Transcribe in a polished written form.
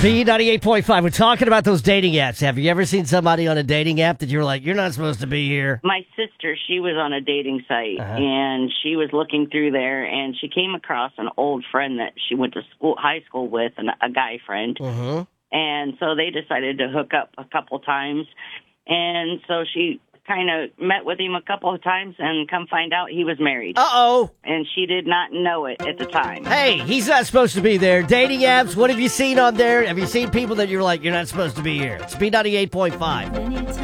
B98.5. We're talking about those dating apps. Have you ever seen somebody on a dating app that you're like, you're not supposed to be here? My sister, she was on a dating site, and she was looking through there, and she came across an old friend that she went to high school with, a guy friend. And so they decided to hook up a couple times. And so she kind of met with him a couple of times and come find out he was married. Uh-oh. And she did not know it at the time. Hey, he's not supposed to be there. Dating apps, what have you seen on there? Have you seen people that you're like, you're not supposed to be here? It's B98.5.